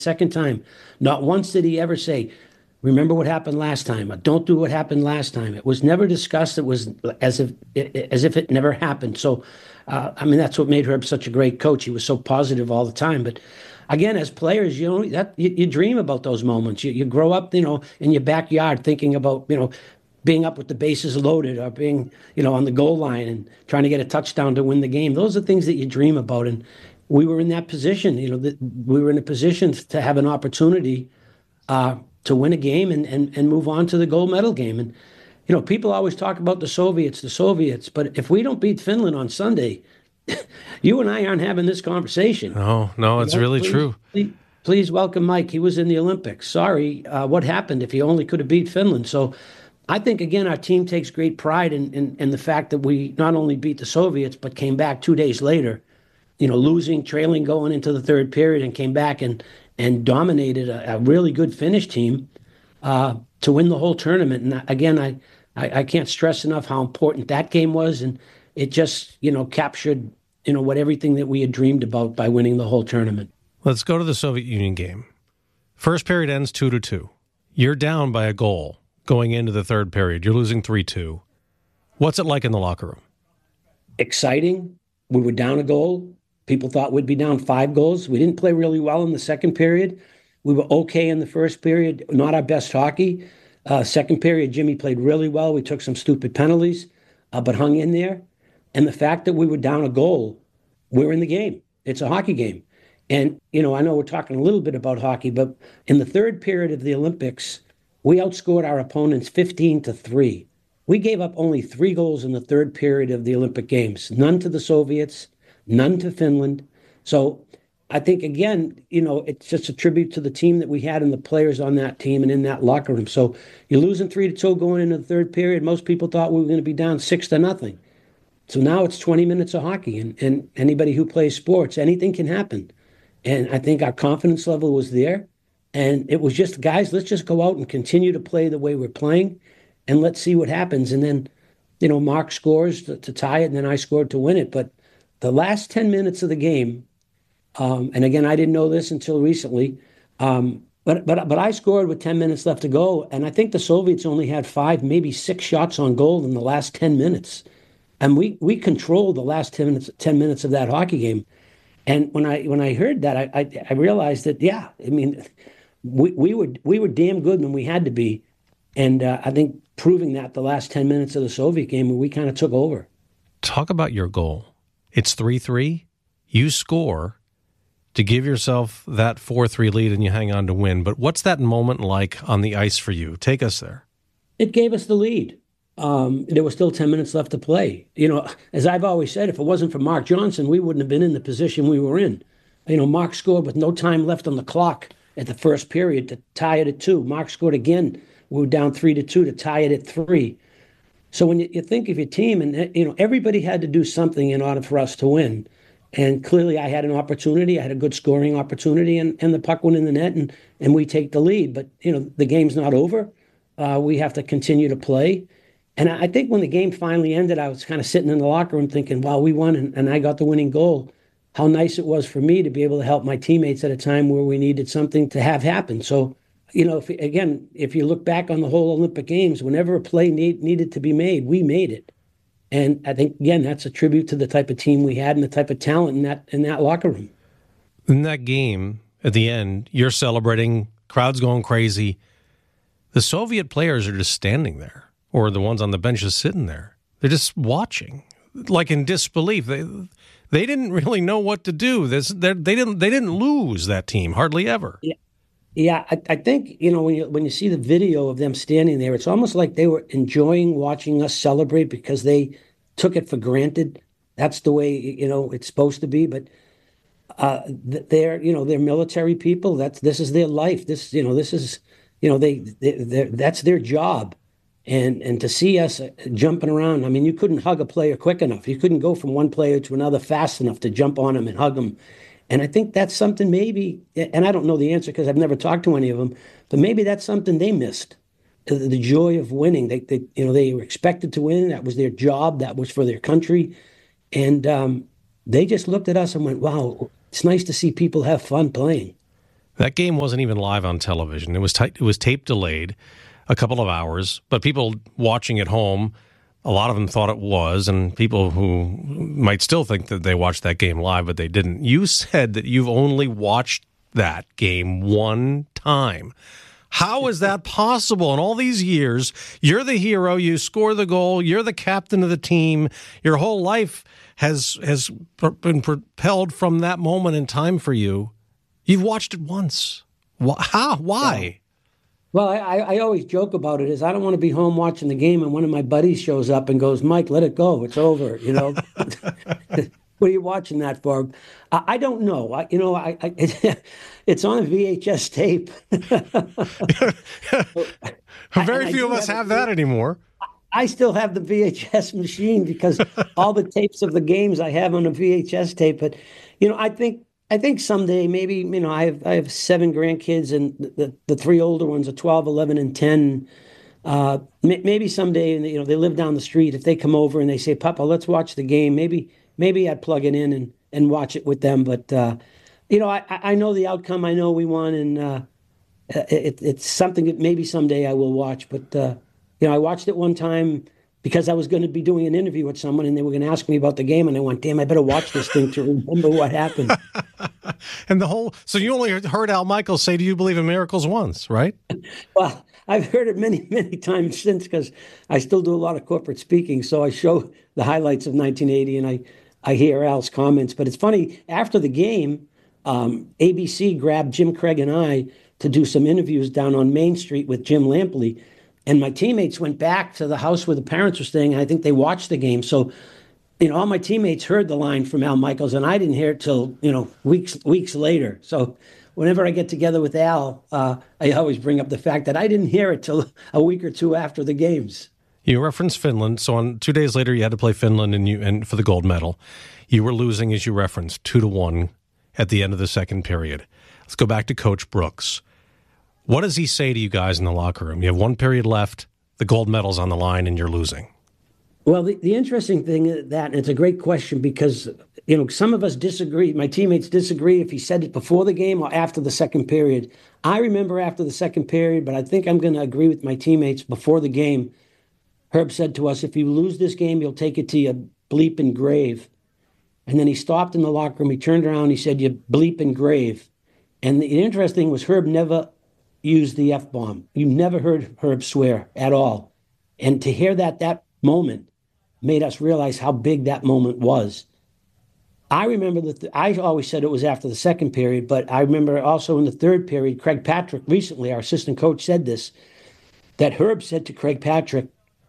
second time. Not once did he ever say, remember what happened last time, or don't do what happened last time. It was never discussed. It was as if it never happened. So, I mean, that's what made Herb such a great coach. He was so positive all the time. But again, as players, you dream about those moments. You grow up, in your backyard thinking about, being up with the bases loaded or being, on the goal line and trying to get a touchdown to win the game. Those are things that you dream about. And we were in that position, we were in a position to have an opportunity to win a game and move on to the gold medal game. And, people always talk about the Soviets, but if we don't beat Finland on Sunday, you and I aren't having this conversation. Oh, no, it's really true. Please welcome Mike. He was in the Olympics. Sorry, what happened if he only could have beat Finland? So I think, again, our team takes great pride in the fact that we not only beat the Soviets, but came back 2 days later, losing, trailing going into the third period, and came back and dominated a really good Finnish team to win the whole tournament. And again, I can't stress enough how important that game was. And it just, captured, what everything that we had dreamed about by winning the whole tournament. Let's go to the Soviet Union game. First period ends 2-2. You're down by a goal going into the third period. You're losing 3-2. What's it like in the locker room? Exciting. We were down a goal. People thought we'd be down 5 goals. We didn't play really well in the second period. We were okay in the first period, not our best hockey. Second period, Jimmy played really well. We took some stupid penalties, but hung in there. And the fact that we were down a goal, we're in the game. It's a hockey game. And, I know we're talking a little bit about hockey, but in the third period of the Olympics, we outscored our opponents 15-3. We gave up only 3 goals in the third period of the Olympic Games, none to the Soviets, none to Finland. So I think, again, it's just a tribute to the team that we had and the players on that team and in that locker room. So you're losing 3-2 going into the third period. Most people thought we were going to be down 6-0. So now it's 20 minutes of hockey, and anybody who plays sports, anything can happen. And I think our confidence level was there. And it was just, guys, let's just go out and continue to play the way we're playing, and let's see what happens. And then, Mark scores to tie it, and then I scored to win it. But the last 10 minutes of the game, and again, I didn't know this until recently, but I scored with 10 minutes left to go, and I think the Soviets only had 5, maybe 6 shots on goal in the last 10 minutes. And we controlled the last 10 minutes of that hockey game. And when I heard that, I realized that, yeah, I mean, we were damn good when we had to be. And I think proving that the last 10 minutes of the Soviet game, we kind of took over. Talk about your goal. It's 3-3. You score to give yourself that 4-3 lead, and you hang on to win. But what's that moment like on the ice for you? Take us there. It gave us the lead. There was still 10 minutes left to play. As I've always said, if it wasn't for Mark Johnson, we wouldn't have been in the position we were in. Mark scored with no time left on the clock at the first period to tie it at 2. Mark scored again. We were down 3-2 to tie it at 3. So when you think of your team, and everybody had to do something in order for us to win. And clearly I had an opportunity. I had a good scoring opportunity, and the puck went in the net, and we take the lead. But, the game's not over. We have to continue to play. And I think when the game finally ended, I was kind of sitting in the locker room thinking, wow, we won, and I got the winning goal. How nice it was for me to be able to help my teammates at a time where we needed something to have happen. So, if you look back on the whole Olympic Games, whenever a play needed to be made, we made it. And I think, again, that's a tribute to the type of team we had and the type of talent in that locker room. In that game, at the end, you're celebrating, crowd's going crazy. The Soviet players are just standing there, or the ones on the bench just sitting there. They're just watching, like in disbelief. They didn't really know what to do. They didn't lose that team hardly ever. Yeah, I think when you see the video of them standing there, it's almost like they were enjoying watching us celebrate because they took it for granted. That's the way it's supposed to be. But they're military people. This is their life. This is that's their job. And to see us jumping around, I mean, you couldn't hug a player quick enough. You couldn't go from one player to another fast enough to jump on him and hug him. And I think that's something maybe, and I don't know the answer because I've never talked to any of them, but maybe that's something they missed, the joy of winning. They were expected to win. That was their job. That was for their country. And they just looked at us and went, wow, it's nice to see people have fun playing. That game wasn't even live on television. It was tape delayed a couple of hours, but people watching at home, a lot of them thought it was, and people who might still think that they watched that game live, but they didn't. You said that you've only watched that game one time. How is that possible? In all these years, you're the hero, you score the goal, you're the captain of the team, your whole life has been propelled from that moment in time for you. You've watched it once. How? Why? Yeah. Well, I always joke about it is I don't want to be home watching the game and one of my buddies shows up and goes, Mike, let it go. It's over. What are you watching that for? I don't know. It's on a VHS tape. Very few of us have that anymore. I still have the VHS machine because all the tapes of the games I have on a VHS tape. But, I think someday maybe, I have 7 grandkids and the 3 older ones are 12, 11, and 10. Maybe someday, they live down the street. If they come over and they say, Papa, let's watch the game, maybe I'd plug it in and watch it with them. But, I know the outcome. I know we won. And it's something that maybe someday I will watch. But, I watched it one time because I was going to be doing an interview with someone and they were going to ask me about the game. And I went, damn, I better watch this thing to remember what happened. So you only heard Al Michaels say, do you believe in miracles once, right? Well, I've heard it many, many times since because I still do a lot of corporate speaking. So I show the highlights of 1980 and I hear Al's comments. But it's funny, after the game, ABC grabbed Jim Craig and I to do some interviews down on Main Street with Jim Lampley. And my teammates went back to the house where the parents were staying, and I think they watched the game. So, all my teammates heard the line from Al Michaels, and I didn't hear it till, weeks later. So whenever I get together with Al, I always bring up the fact that I didn't hear it till a week or two after the games. You referenced Finland. So on 2 days later, you had to play Finland and for the gold medal. You were losing, as you referenced, 2-1 at the end of the second period. Let's go back to Coach Brooks. What does he say to you guys in the locker room? You have 1 period left, the gold medal's on the line, and you're losing. Well, the interesting thing is that, and it's a great question because, some of us disagree. My teammates disagree if he said it before the game or after the second period. I remember after the second period, but I think I'm going to agree with my teammates before the game. Herb said to us, if you lose this game, you'll take it to your bleeping grave. And then he stopped in the locker room. He turned around. He said, you bleeping grave. And the interesting was Herb never used the F-bomb. You never heard Herb swear at all. And to hear that moment made us realize how big that moment was. I remember that I always said it was after the second period, but I remember also in the third period, Craig Patrick recently, our assistant coach, said this, that Herb said to Craig Patrick,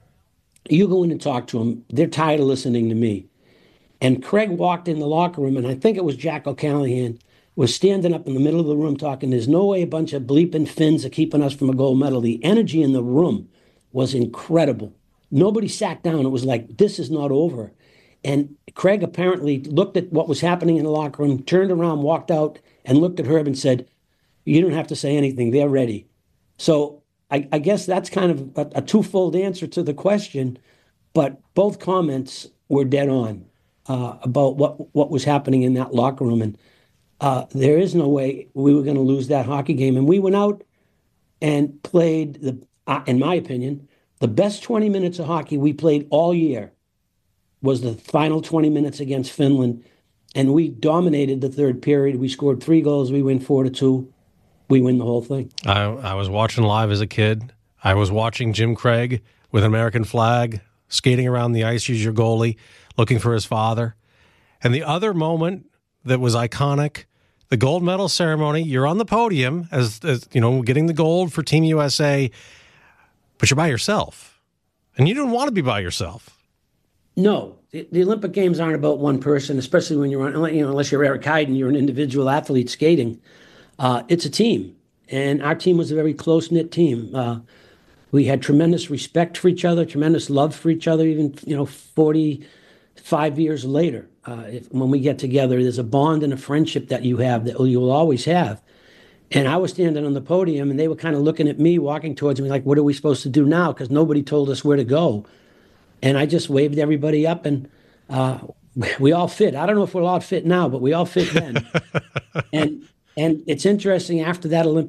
you go in and talk to them. They're tired of listening to me. And Craig walked in the locker room, and I think it was Jack O'Callahan, was standing up in the middle of the room talking, there's no way a bunch of bleeping Finns are keeping us from a gold medal. The energy in the room was incredible. Nobody sat down. It was like, this is not over. And Craig apparently looked at what was happening in the locker room, turned around, walked out, and looked at Herb and said, you don't have to say anything. They're ready. So I guess that's kind of a twofold answer to the question, but both comments were dead on about what was happening in that locker room. And there is no way we were going to lose that hockey game. And we went out and played, in my opinion, the best 20 minutes of hockey we played all year was the final 20 minutes against Finland. And we dominated the third period. We scored 3 goals. We win 4-2. We win the whole thing. I was watching live as a kid. I was watching Jim Craig with an American flag, skating around the ice, use your goalie, looking for his father. And the other moment that was iconic, the gold medal ceremony, you're on the podium as getting the gold for Team USA, but you're by yourself. And you didn't want to be by yourself. No, the Olympic Games aren't about one person, especially when you're on, unless you're Eric Heiden, you're an individual athlete skating. It's a team, and our team was a very close-knit team. We had tremendous respect for each other, tremendous love for each other, even, 45 years later. When we get together, there's a bond and a friendship that you have that you will always have. And I was standing on the podium, and they were kind of looking at me, walking towards me like, what are we supposed to do now? Because nobody told us where to go. And I just waved everybody up, and we all fit. I don't know if we're all fit now, but we all fit then. And And it's interesting after that Olympic